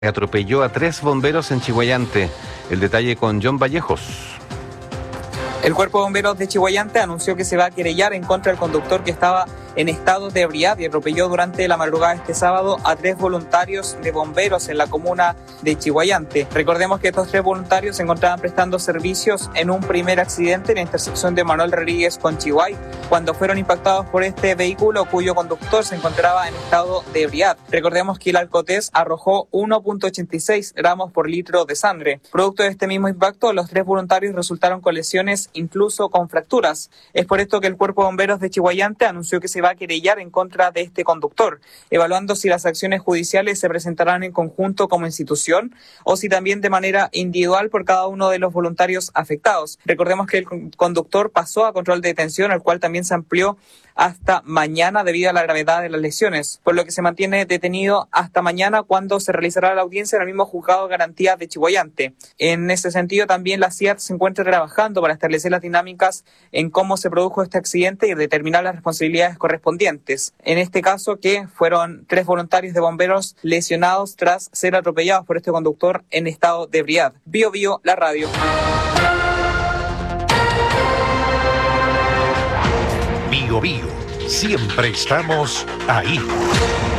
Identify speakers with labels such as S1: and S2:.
S1: Atropelló a 3 bomberos en Chiguayante. El detalle con John Vallejos.
S2: El Cuerpo de Bomberos de Chiguayante anunció que se va a querellar en contra del conductor que estaba en estado de ebriedad y atropelló durante la madrugada de este sábado a 3 voluntarios de bomberos en la comuna de Chiguayante. Recordemos que estos 3 voluntarios se encontraban prestando servicios en un primer accidente en la intersección de Manuel Rodríguez con Chihuay, cuando fueron impactados por este vehículo cuyo conductor se encontraba en estado de ebriedad. Recordemos que el alcotés arrojó 1.86 gramos por litro de sangre. Producto de este mismo impacto, los 3 voluntarios resultaron con lesiones, incluso con fracturas. Es por esto que el Cuerpo de Bomberos de Chiguayante anunció que se va a querellar en contra de este conductor, evaluando si las acciones judiciales se presentarán en conjunto como institución o si también de manera individual por cada uno de los voluntarios afectados. Recordemos que el conductor pasó a control de detención, el cual también se amplió hasta mañana debido a la gravedad de las lesiones, por lo que se mantiene detenido hasta mañana, cuando se realizará la audiencia en el mismo juzgado de garantía de Chiguayante. En ese sentido, también la CIAT se encuentra trabajando para establecer las dinámicas en cómo se produjo este accidente y determinar las responsabilidades correspondientes. En este caso, que fueron 3 voluntarios de bomberos lesionados tras ser atropellados por este conductor en estado de ebriedad. Bio Bio, la radio.
S3: Bio Bio, siempre estamos ahí.